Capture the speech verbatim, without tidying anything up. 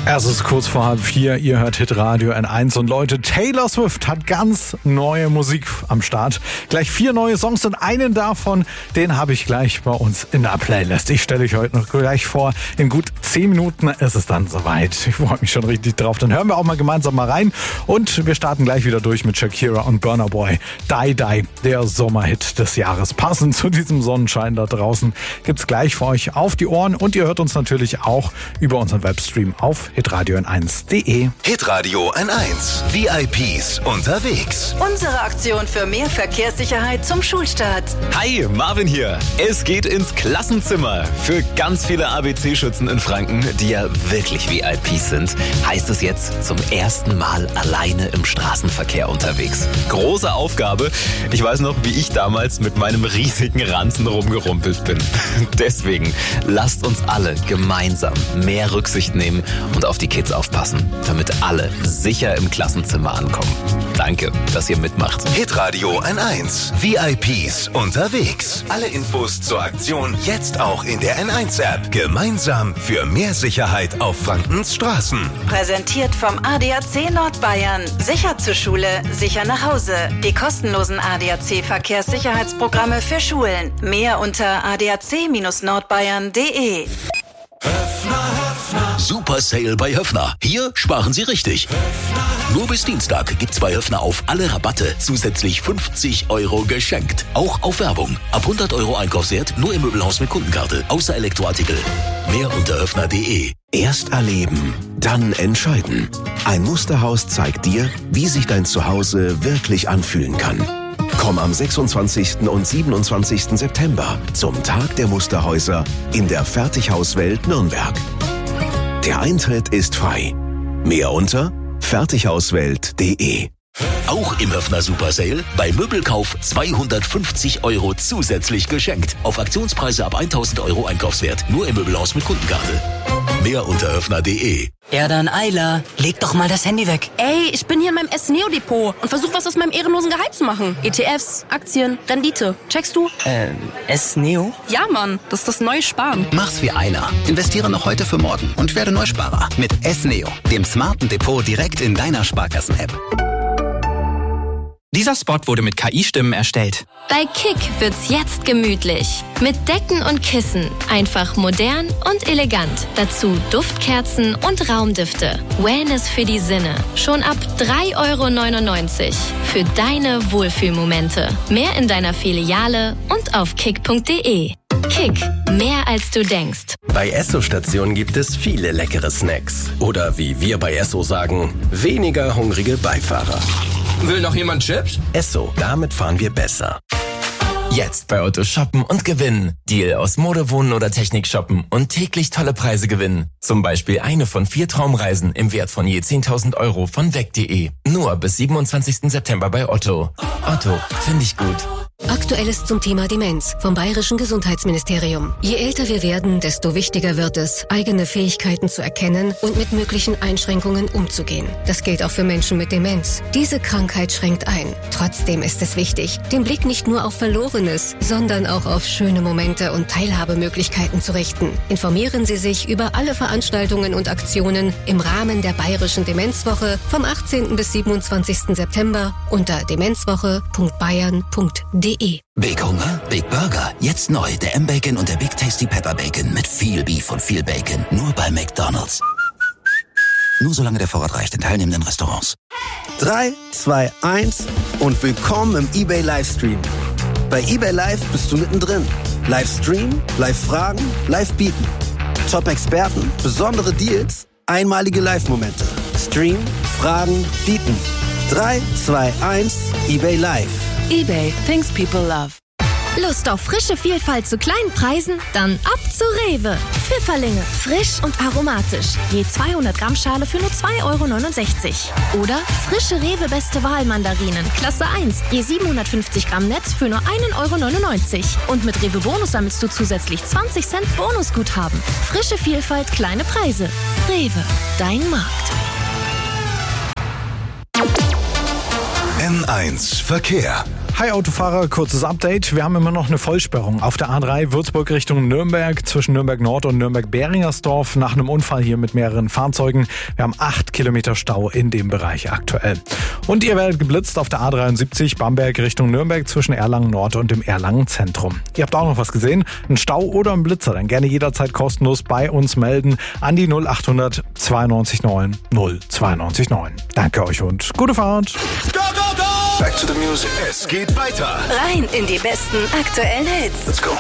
Es ist kurz vor halb vier, ihr hört Hitradio N eins und Leute, Taylor Swift hat ganz neue Musik am Start. Gleich vier neue Songs und einen davon, den habe ich gleich bei uns in der Playlist. Ich stelle euch heute noch gleich vor, in gut zehn Minuten ist es dann soweit. Ich freue mich schon richtig drauf. Dann hören wir auch mal gemeinsam mal rein und wir starten gleich wieder durch mit Shakira und Burna Boy. Die Die, der Sommerhit des Jahres. Passend zu diesem Sonnenschein da draußen gibt's gleich für euch auf die Ohren und ihr hört uns natürlich auch über unseren Webstream auf hitradio n eins punkt de. Hitradio N eins. V I Ps unterwegs. Unsere Aktion für mehr Verkehrssicherheit zum Schulstart. Hi, Marvin hier. Es geht ins Klassenzimmer. Für ganz viele A B C-Schützen in Franken, die ja wirklich V I Ps sind, heißt es jetzt zum ersten Mal alleine im Straßenverkehr unterwegs. Große Aufgabe. Ich weiß noch, wie ich damals mit meinem riesigen Ranzen rumgerumpelt bin. Deswegen lasst uns alle gemeinsam mehr Rücksicht nehmen und auf die Kids aufpassen, damit alle sicher im Klassenzimmer ankommen. Danke, dass ihr mitmacht. Hitradio N eins. V I Ps unterwegs. Alle Infos zur Aktion jetzt auch in der N eins App. Gemeinsam für mehr Sicherheit auf Frankens Straßen. Präsentiert vom A D A C Nordbayern. Sicher zur Schule, sicher nach Hause. Die kostenlosen A D A C Verkehrssicherheitsprogramme für Schulen. Mehr unter a d a c Bindestrich nordbayern punkt de. Super Sale bei Höffner. Hier sparen Sie richtig. Nur bis Dienstag gibt's bei Höffner auf alle Rabatte zusätzlich fünfzig Euro geschenkt. Auch auf Werbung. Ab hundert Euro Einkaufswert nur im Möbelhaus mit Kundenkarte. Außer Elektroartikel. Mehr unter höffner punkt de. Erst erleben, dann entscheiden. Ein Musterhaus zeigt dir, wie sich dein Zuhause wirklich anfühlen kann. Komm am sechsundzwanzigsten und siebenundzwanzigsten September zum Tag der Musterhäuser in der Fertighauswelt Nürnberg. Der Eintritt ist frei. Mehr unter fertighauswelt punkt de. Auch im Höffner Super Sale bei Möbelkauf zweihundertfünfzig Euro zusätzlich geschenkt. Auf Aktionspreise ab tausend Euro Einkaufswert. Nur im Möbelhaus mit Kundenkarte. Mehr unter höffner punkt de. Ja dann, Ayla, leg doch mal das Handy weg. Ey, ich bin hier in meinem S-Neo-Depot und versuch was aus meinem ehrenlosen Gehalt zu machen. E T Fs, Aktien, Rendite. Checkst du? Ähm, S-Neo? Ja, Mann, das ist das neue Sparen. Mach's wie Ayla. Investiere noch heute für morgen und werde Neusparer mit S-Neo, dem smarten Depot direkt in deiner Sparkassen-App. Dieser Spot wurde mit K I-Stimmen erstellt. Bei Kick wird's jetzt gemütlich. Mit Decken und Kissen. Einfach modern und elegant. Dazu Duftkerzen und Raumdüfte. Wellness für die Sinne. Schon ab drei Euro neunundneunzig. Für deine Wohlfühlmomente. Mehr in deiner Filiale und auf kick punkt de. Kick. Mehr als du denkst. Bei Esso-Stationen gibt es viele leckere Snacks. Oder wie wir bei Esso sagen, weniger hungrige Beifahrer. Will noch jemand Chips? Esso, damit fahren wir besser. Jetzt bei Otto shoppen und gewinnen. Deal aus Mode, Wohnen oder Technik shoppen und täglich tolle Preise gewinnen. Zum Beispiel eine von vier Traumreisen im Wert von je zehntausend Euro von weg punkt de. Nur bis siebenundzwanzigsten September bei Otto. Otto, finde ich gut. Aktuelles zum Thema Demenz vom Bayerischen Gesundheitsministerium. Je älter wir werden, desto wichtiger wird es, eigene Fähigkeiten zu erkennen und mit möglichen Einschränkungen umzugehen. Das gilt auch für Menschen mit Demenz. Diese Krankheit schränkt ein. Trotzdem ist es wichtig, den Blick nicht nur auf Verlorenes, sondern auch auf schöne Momente und Teilhabemöglichkeiten zu richten. Informieren Sie sich über alle Veranstaltungen und Aktionen im Rahmen der Bayerischen Demenzwoche vom achtzehnten bis siebenundzwanzigsten September unter demenzwoche punkt bayern punkt de. Big Hunger, Big Burger. Jetzt neu der M-Bacon und der Big Tasty Pepper Bacon mit viel Beef und viel Bacon. Nur bei McDonald's. Nur solange der Vorrat reicht in teilnehmenden Restaurants. drei, zwei, eins und willkommen im eBay Livestream. Bei eBay Live bist du mittendrin. Livestream, Live-Fragen, Live-Bieten. Top-Experten, besondere Deals, einmalige Live-Momente. Stream, Fragen, Bieten. drei, zwei, eins, eBay Live. eBay, things people love. Lust auf frische Vielfalt zu kleinen Preisen? Dann ab zu Rewe. Pfifferlinge, frisch und aromatisch. Je zweihundert Gramm Schale für nur zwei Euro neunundsechzig. Oder frische Rewe Beste Wahl Mandarinen, Klasse eins. Je siebenhundertfünfzig Gramm Netz für nur ein Euro neunundneunzig. Und mit Rewe Bonus sammelst du zusätzlich zwanzig Cent Bonusguthaben. Frische Vielfalt, kleine Preise. Rewe, dein Markt. N eins Verkehr. Hi Autofahrer, kurzes Update. Wir haben immer noch eine Vollsperrung auf der A drei Würzburg Richtung Nürnberg zwischen Nürnberg Nord und Nürnberg-Beringersdorf nach einem Unfall hier mit mehreren Fahrzeugen. Wir haben acht Kilometer Stau in dem Bereich aktuell. Und ihr werdet geblitzt auf der A dreiundsiebzig Bamberg Richtung Nürnberg zwischen Erlangen Nord und dem Erlangen Zentrum. Ihr habt auch noch was gesehen? Ein Stau oder ein Blitzer? Dann gerne jederzeit kostenlos bei uns melden an die null acht hundert zweiundneunzig neun null zweiundneunzig neun. Danke euch und gute Fahrt. Go, go, go! Back to the music. Es geht weiter. Rein in die besten aktuellen Hits. Let's go.